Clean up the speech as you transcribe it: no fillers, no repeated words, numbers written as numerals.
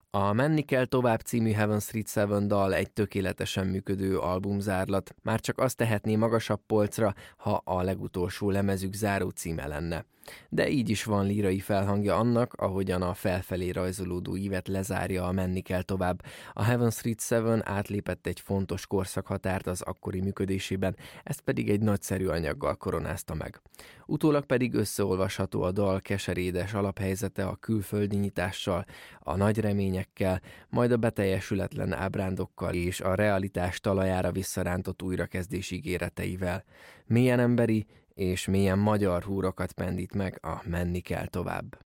A Menni kell tovább című Heaven Street 7 dal egy tökéletesen működő albumzárlat, már csak azt tehetné magasabb polcra, ha a legutolsó lemezük záró címe lenne. De így is van lírai felhangja annak, ahogyan a felfelé rajzolódó ívet lezárja a Menni kell tovább. A Heaven Street 7 átlépett egy fontos korszakhatárt az akkori működésében, ezt pedig egy nagyszerű anyaggal koronázta meg. Utólag pedig összeolvasható a dal keserédes alaphelyzete a külföldi nyitással, a nagy reményekkel, majd a beteljesületlen ábrándokkal és a realitás talajára visszarántott újrakezdés ígéreteivel. Mélyen emberi és mélyen magyar húrokat pendít meg a Menni kell tovább.